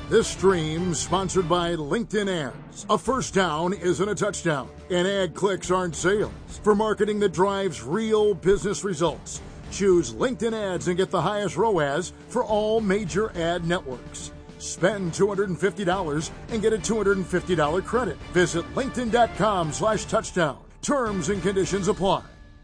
This stream sponsored by LinkedIn Ads. A first down isn't a touchdown, and ad clicks aren't sales. For marketing that drives real business results, choose LinkedIn Ads and get the highest ROAS for all major ad networks. Spend $250 and get a $250 credit. Visit linkedin.com/touchdown. Terms and conditions apply.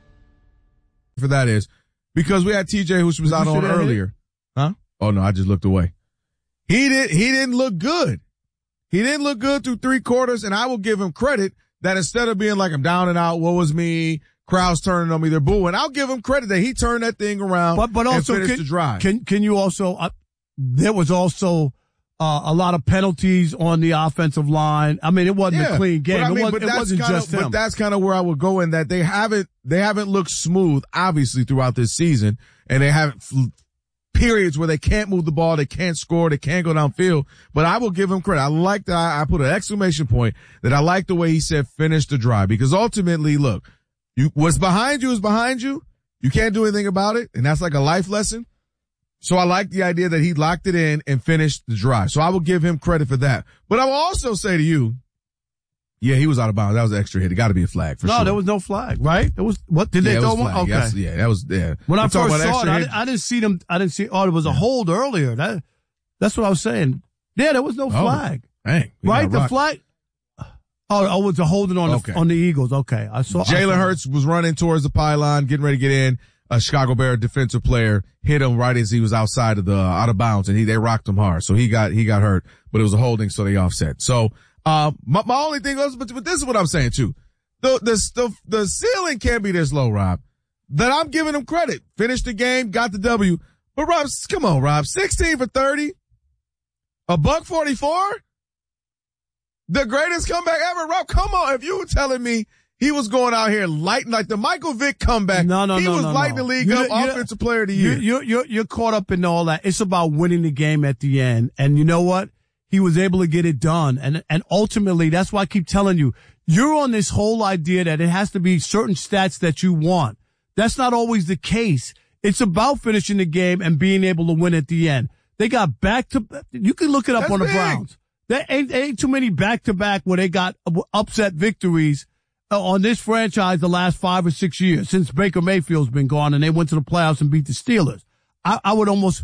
For that is because we had TJ who was out on earlier. Huh? Oh no, I just looked away. He didn't look good. He didn't look good through 3 quarters, and I will give him credit that instead of being like, I'm down and out, woe was me, crowds turning on me, they're booing, I'll give him credit that he turned that thing around but also and finished the drive. Can you also, there was also a lot of penalties on the offensive line. I mean, it wasn't a clean game. It wasn't just him. But that's kind of where I would go in that they haven't looked smooth, obviously, throughout this season, and they haven't periods where they can't move the ball, they can't score, they can't go downfield. But I will give him credit. I like that. I put an exclamation point that I like the way he said finish the drive, because ultimately, look, what's behind you is behind you. You can't do anything about it, and that's like a life lesson. So I like the idea that he locked it in and finished the drive. So I will give him credit for that. But I will also say to you, yeah, he was out of bounds. That was an extra hit. It got to be a flag for sure. No, there was no flag, right? There was, what, did they throw one? Okay. Yes, yeah, that was, yeah. When I first saw it, I didn't see them, there was a hold earlier. That's what I was saying. Yeah, there was no flag. Dang. Right? The flag. Oh, it was a holding on the Eagles. Okay. I saw. Jalen Hurts was running towards the pylon, getting ready to get in. A Chicago Bear defensive player hit him right as he was outside of out of bounds, and they rocked him hard. So he got hurt, but it was a holding, so they offset. So, my only thing was, but this is what I'm saying too. The ceiling can't be this low, Rob, that I'm giving him credit. Finished the game, got the W. But Rob, come on, Rob, 16 for 30, $144, the greatest comeback ever. Rob, come on. If you were telling me he was going out here lighting like the Michael Vick comeback. He was lighting the league up, offensive player of the year. You're caught up in all that. It's about winning the game at the end. And you know what? He was able to get it done. And ultimately, that's why I keep telling you, you're on this whole idea that it has to be certain stats that you want. That's not always the case. It's about finishing the game and being able to win at the end. They got you can look it up on the Browns. There ain't too many back-to-back where they got upset victories on this franchise the last 5 or 6 years since Baker Mayfield's been gone and they went to the playoffs and beat the Steelers. I would almost,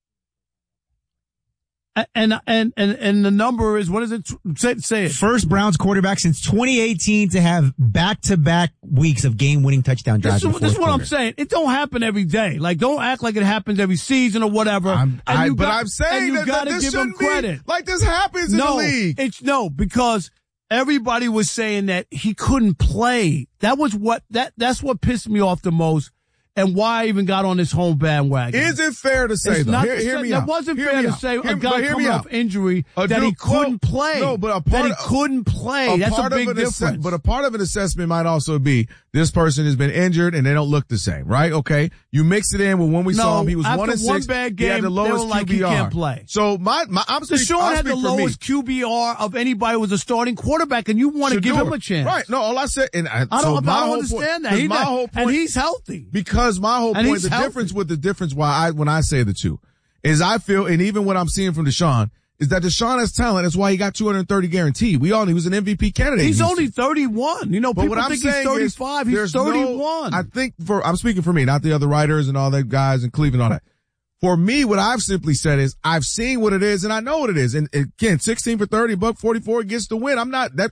and the number is, what is it? Say it. First Browns quarterback since 2018 to have back-to-back weeks of game-winning touchdown drives. This is what I'm saying. It don't happen every day. Like, don't act like it happens every season or whatever. I'm saying that this give him credit. Like this happens in the league. Because everybody was saying that he couldn't play. That's what pissed me off the most, and why I even got on this home bandwagon. Is it fair to say, though? Hear me out. It wasn't fair to say a guy coming off injury that he couldn't play. No, but couldn't play. That's a big difference. But a part of an assessment might also be this person has been injured and they don't look the same, right? Okay. You mix it in with when we saw him, he was 1-6. One bad game, he had the lowest QBR. He can't play. So Deshaun had the lowest QBR of anybody who was a starting quarterback, and you want to give him a chance. Right. No, all I said, I don't understand that. My whole point, and he's healthy. Because my whole point, the difference why when I say the two is I feel, and even what I'm seeing from Deshaun, is that Deshaun has talent. That's why he got 230 guaranteed. We all knew he was an MVP candidate. He's only 31. You know, but people think he's 35. He's 31. I think I'm speaking for me, not the other writers and all that guys in Cleveland, all that. For me, what I've simply said is I've seen what it is and I know what it is. And again, 16 for 30, $144 gets the win.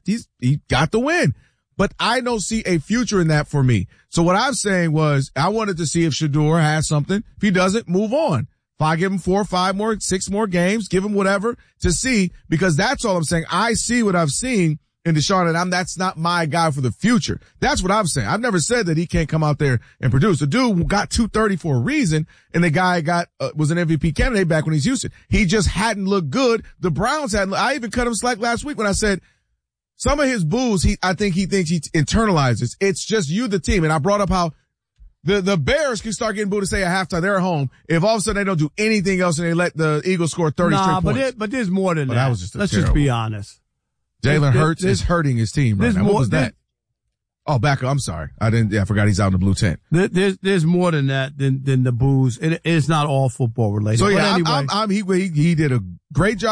He got the win. But I don't see a future in that for me. So what I'm saying was I wanted to see if Shedeur has something. If he doesn't, move on. If I give him 4 or 5 more, 6 more games, give him whatever to see, because that's all I'm saying. I see what I've seen in Deshaun, and that's not my guy for the future. That's what I'm saying. I've never said that he can't come out there and produce. The dude got 230 for a reason, and the guy was an MVP candidate back when he's Houston. He just hadn't looked good. The Browns hadn't. I even cut him slack last week when I said some of his boos, I think he thinks he internalizes. It's just you, the team. And I brought up how the Bears can start getting booed to say at halftime they're at home if all of a sudden they don't do anything else and they let the Eagles score 30 straight points. But there's more than that. That was just Let's just be honest. Jalen Hurts is hurting his team right now. What was that? Oh, back up. I'm sorry. I forgot he's out in the blue tent. There's more than that than the boos. It's not all football related. So yeah, anyway. he did a great job.